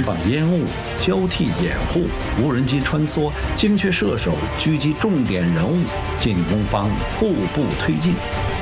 放烟雾，交替掩护，无人机穿梭，精确射手狙击重点人物，进攻方步步推进。